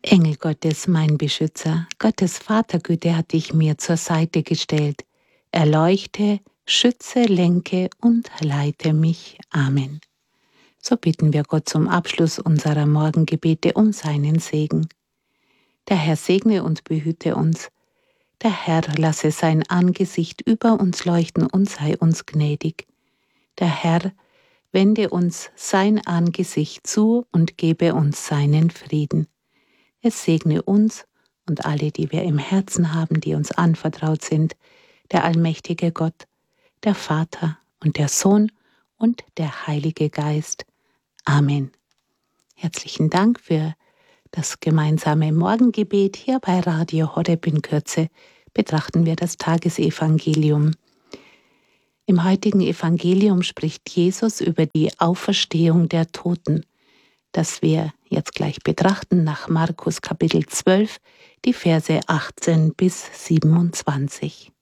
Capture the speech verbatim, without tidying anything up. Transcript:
Engel Gottes, mein Beschützer, Gottes Vatergüte hat dich mir zur Seite gestellt. Erleuchte, schütze, lenke und leite mich. Amen. So bitten wir Gott zum Abschluss unserer Morgengebete um seinen Segen. Der Herr segne und behüte uns. Der Herr lasse sein Angesicht über uns leuchten und sei uns gnädig. Der Herr wende uns sein Angesicht zu und gebe uns seinen Frieden. Es segne uns und alle, die wir im Herzen haben, die uns anvertraut sind, der allmächtige Gott, der Vater und der Sohn und der Heilige Geist. Amen. Herzlichen Dank für das gemeinsame Morgengebet hier bei Radio Horeb. In Kürze betrachten wir das Tagesevangelium. Im heutigen Evangelium spricht Jesus über die Auferstehung der Toten, das wir jetzt gleich betrachten nach Markus Kapitel zwölf, die Verse achtzehn bis siebenundzwanzig.